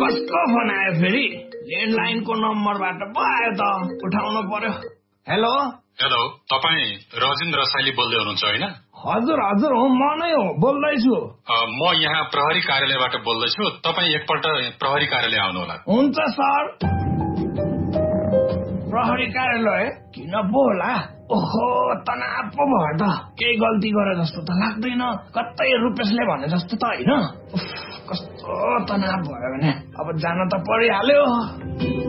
कसको फोन आयो फेरि? ल्यान्डलाइनको नम्बरबाट पो आयो त, उठाउनु पर्यो। हेलो हेलो, तपाईँ रजिन्द्र रसाइली बोल्दै हुनुहुन्छ होइन? हजुर हजुर हो, म नै हो, बोल्दैछु। म यहाँ प्रहरी कार्यालयबाट बोल्दैछु। तपाईँ एकपल्ट प्रहरी कार्यालय आउनुहोला। हुन्छ सर। प्रहरी कार्यालय किन बोला? ओहो, तनाव पो भयो त। केही गल्ती गरे जस्तो त लाग्दैन, कतै रुपेशले भने जस्तो त होइन। कस्तो तनाव भयो भने अब जान त परिहाल्यो।